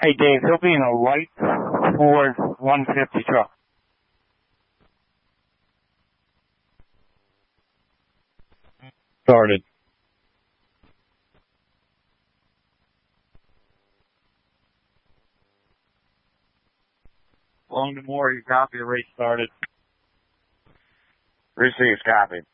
Hey, Dave, he'll be in a white Ford 150 truck. Started. Long to more, your copy, the race started. Received, copy.